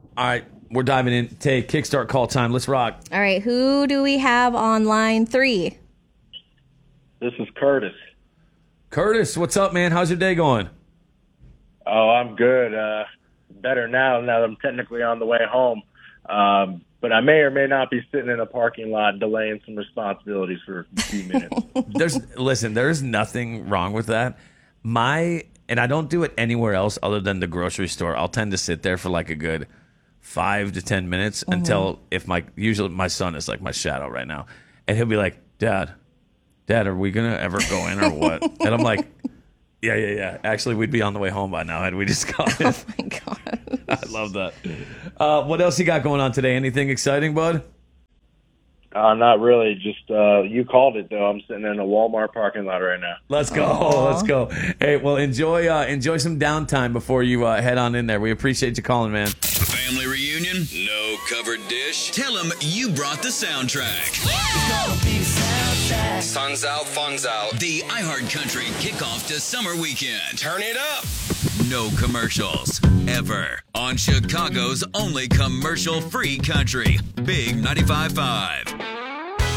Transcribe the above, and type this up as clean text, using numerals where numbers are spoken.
All right, we're diving in. Tay, kickstart call time. Let's rock. All right, who do we have on line 3? This is Curtis. Curtis, what's up, man? How's your day going? Oh, I'm good. Better now that I'm technically on the way home. But I may or may not be sitting in a parking lot delaying some responsibilities for a few minutes. There's nothing wrong with that. And I don't do it anywhere else other than the grocery store. I'll tend to sit there for like a good 5 to 10 minutes until usually my son is like my shadow right now. And he'll be like, Dad, are we going to ever go in or what? And I'm like, yeah. Actually, we'd be on the way home by now had we just got it. Oh, my God. I love that. What else you got going on today? Anything exciting, bud? Not really. Just you called it, though. I'm sitting in a Walmart parking lot right now. Let's go. Aww. Let's go. Hey, well, enjoy some downtime before you head on in there. We appreciate you calling, man. Family reunion? No covered dish? Tell them you brought the soundtrack. Sun's out, fun's out. The iHeartCountry kickoff to summer weekend. Turn it up. No commercials, ever. On Chicago's only commercial-free country. Big 95.5.